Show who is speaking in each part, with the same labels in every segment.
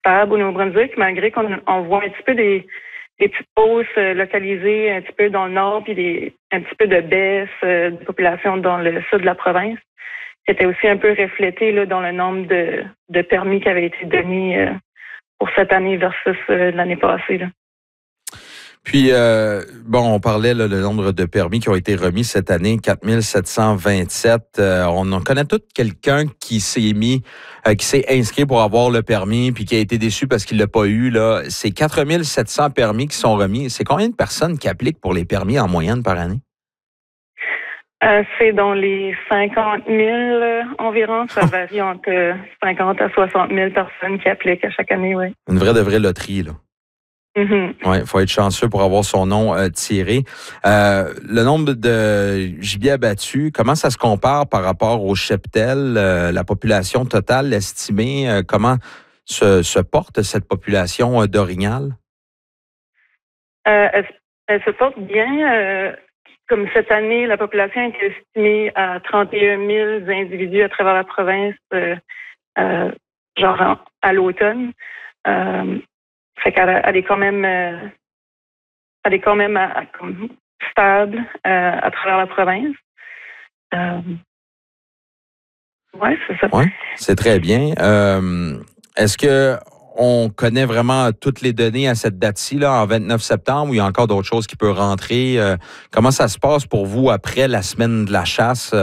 Speaker 1: stable au Nouveau-Brunswick, malgré qu'on voit un petit peu des petites hausses localisées un petit peu dans le nord, puis un petit peu de baisse de population dans le sud de la province. C'était aussi un peu reflété là, dans le nombre de permis qui avaient été donnés pour cette année versus l'année passée. Là.
Speaker 2: Puis, on parlait là, le nombre de permis qui ont été remis cette année, 4727. On en connaît tout quelqu'un qui s'est inscrit pour avoir le permis puis qui a été déçu parce qu'il l'a pas eu. Là, c'est 4700 permis qui sont remis. C'est combien de personnes qui appliquent pour les permis en moyenne par année?
Speaker 1: C'est dans les 50 000 environ. Ça varie entre 50 à 60 000 personnes qui appliquent à chaque année, oui.
Speaker 2: Une vraie loterie, là.
Speaker 1: Mm-hmm.
Speaker 2: Oui, il faut être chanceux pour avoir son nom tiré. Le nombre de gibier abattu, comment ça se compare par rapport au cheptel, la population totale estimée? Comment se porte cette population d'orignal?
Speaker 1: Elle se porte bien. Comme cette année, la population est estimée à 31 000 individus à travers la province, à l'automne. Fait qu'elle est quand même, stable à travers la province. Oui, c'est ça.
Speaker 2: Oui, c'est très bien. Est-ce que on connaît vraiment toutes les données à cette date-ci, là, en 29 septembre, ou il y a encore d'autres choses qui peuvent rentrer? Comment ça se passe pour vous après la semaine de la chasse?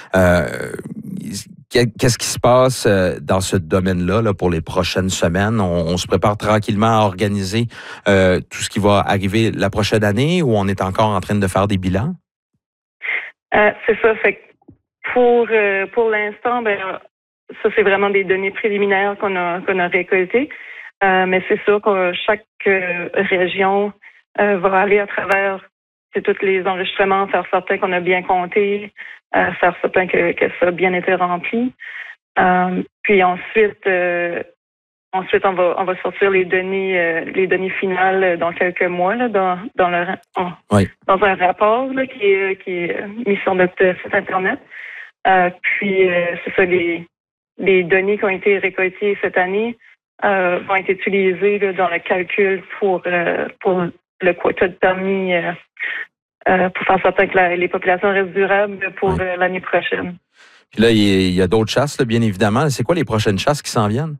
Speaker 2: Qu'est-ce qui se passe dans ce domaine-là là, pour les prochaines semaines? On se prépare tranquillement à organiser tout ce qui va arriver la prochaine année, ou on est encore en train de faire des bilans?
Speaker 1: C'est ça. Fait que pour l'instant, ça, c'est vraiment des données préliminaires qu'on a récoltées. Mais c'est sûr que chaque région va aller à travers tous les enregistrements, faire certain qu'on a bien compté, faire certain que ça a bien été rempli. Puis ensuite, on va sortir les données finales dans quelques mois là, dans un rapport là, qui est mis sur notre site internet. Puis c'est ça, les données qui ont été récoltées cette année vont être utilisées là, dans le calcul pour le quota de permis pour faire certain que les populations restent durables pour l'année prochaine.
Speaker 2: Puis là, il y a d'autres chasses, là, bien évidemment. C'est quoi les prochaines chasses qui s'en viennent?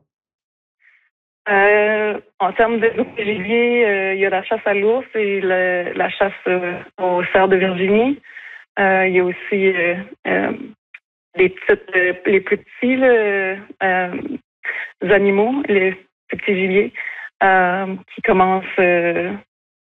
Speaker 1: En termes de gibier, il y a la chasse à l'ours et la chasse au cerf de Virginie. Il y a aussi les plus petits animaux, les plus petits gibiers, qui commencent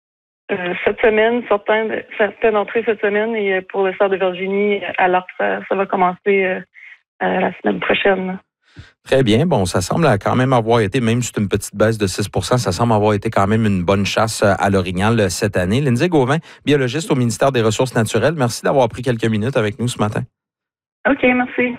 Speaker 1: cette semaine, certains d'entre eux cette semaine, et pour le cerf de Virginie, alors que ça va commencer la semaine prochaine.
Speaker 2: Très bien. Bon, ça semble quand même avoir été, même si c'est une petite baisse de 6 %, ça semble avoir été quand même une bonne chasse à l'orignal cette année. Lindsay Gauvin, biologiste au ministère des Ressources naturelles, merci d'avoir pris quelques minutes avec nous ce matin.
Speaker 1: OK, merci.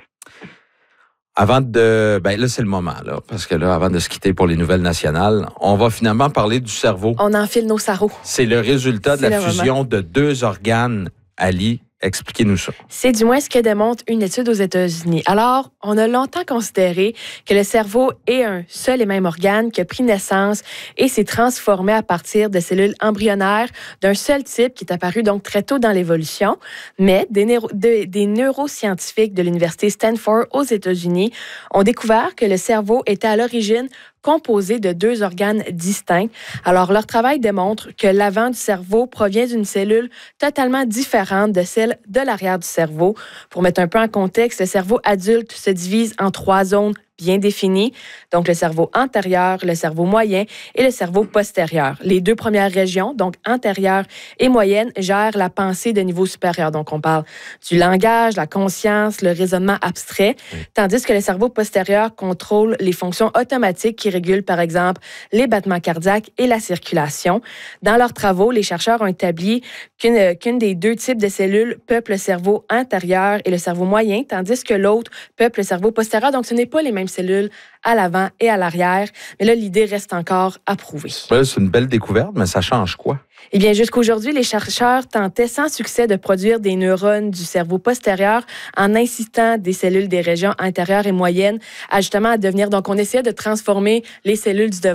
Speaker 2: Avant là, c'est le moment, là, parce que là, avant de se quitter pour les nouvelles nationales, on va finalement parler du cerveau.
Speaker 3: On enfile nos sarraux.
Speaker 2: C'est le résultat de la fusion de 2 organes. Ali, expliquez-nous ça.
Speaker 3: C'est du moins ce que démontre une étude aux États-Unis. Alors, on a longtemps considéré que le cerveau est un seul et même organe qui a pris naissance et s'est transformé à partir de cellules embryonnaires d'un seul type qui est apparu donc très tôt dans l'évolution. Mais des neuroscientifiques de l'Université Stanford aux États-Unis ont découvert que le cerveau était à l'origine composé de 2 organes distincts. Alors, leur travail démontre que l'avant du cerveau provient d'une cellule totalement différente de celle de l'arrière du cerveau. Pour mettre un peu en contexte, le cerveau adulte se divise en 3 zones bien définies, donc le cerveau antérieur, le cerveau moyen et le cerveau postérieur. Les 2 premières régions, donc antérieure et moyenne, gèrent la pensée de niveau supérieur. Donc, on parle du langage, la conscience, le raisonnement abstrait, tandis que le cerveau postérieur contrôle les fonctions automatiques qui régulent, par exemple, les battements cardiaques et la circulation. Dans leurs travaux, les chercheurs ont établi qu'une des 2 types de cellules peuple le cerveau antérieur et le cerveau moyen, tandis que l'autre peuple le cerveau postérieur. Donc, ce n'est pas les mêmes cellules à l'avant et à l'arrière. Mais là, l'idée reste encore à prouver.
Speaker 2: Ouais, c'est une belle découverte, mais ça change quoi?
Speaker 3: Eh bien, jusqu'aujourd'hui, les chercheurs tentaient sans succès de produire des neurones du cerveau postérieur en incitant des cellules des régions intérieures et moyennes à justement devenir... Donc, on essayait de transformer les cellules du devant